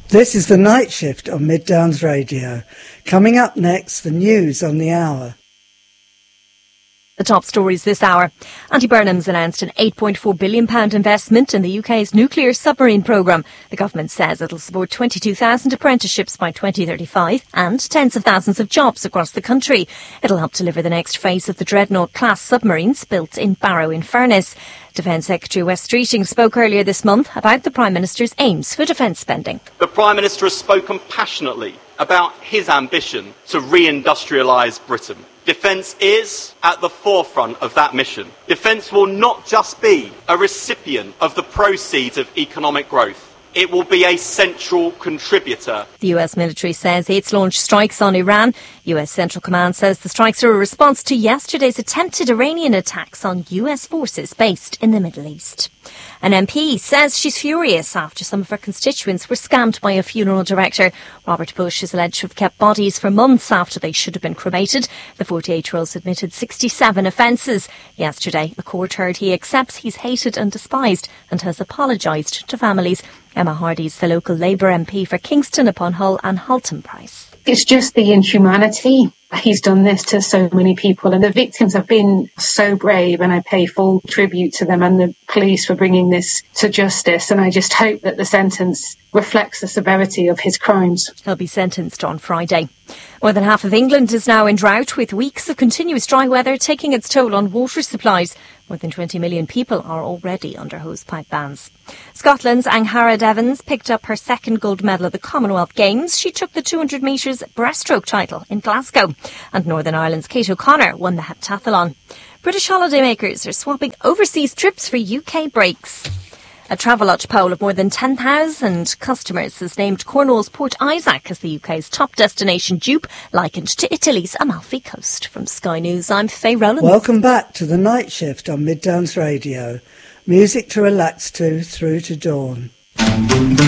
This is the night shift on Mid Downs Radio. Coming up next, the news on the hour. The top stories this hour. Andy Burnham's announced an £8.4 billion investment in the UK's nuclear submarine programme. The government says it'll support 22,000 apprenticeships by 2035 and tens of thousands of jobs across the country. It'll help deliver the next phase of the Dreadnought-class submarines built in Barrow-in-Furness. Defence Secretary Wes Streeting spoke earlier this month about the Prime Minister's aims for defence spending. The Prime Minister has spoken passionately about his ambition to re-industrialise Britain. Defence is at the forefront of that mission. Defence will not just be a recipient of the proceeds of economic growth. It will be a central contributor. The US military says it's launched strikes on Iran. US Central Command says the strikes are a response to yesterday's attempted Iranian attacks on US forces based in the Middle East. An MP says she's furious after some of her constituents were scammed by a funeral director. Robert Bush is alleged to have kept bodies for months after they should have been cremated. The 48-year-old admitted 67 offences. Yesterday, a court heard he accepts he's hated and despised and has apologised to families. Emma Hardy's the local Labour MP for Kingston upon Hull and Halton Price. It's just the inhumanity. He's done this to so many people, and the victims have been so brave, and I pay full tribute to them and the police for bringing this to justice, and I just hope that the sentence reflects the severity of his crimes. He'll be sentenced on Friday. More than half of England is now in drought, with weeks of continuous dry weather taking its toll on water supplies. More than 20 million people are already under hosepipe bans. Scotland's Angharad Evans picked up her second gold medal at the Commonwealth Games. She took the 200 metres breaststroke title in Glasgow. And Northern Ireland's Kate O'Connor won the heptathlon. British holidaymakers are swapping overseas trips for UK breaks. A Travelodge poll of more than 10,000 customers has named Cornwall's Port Isaac as the UK's top destination dupe, likened to Italy's Amalfi Coast. From Sky News, I'm Faye Rowlands. Welcome back to the night shift on Mid Downs Radio. Music to relax to through to dawn.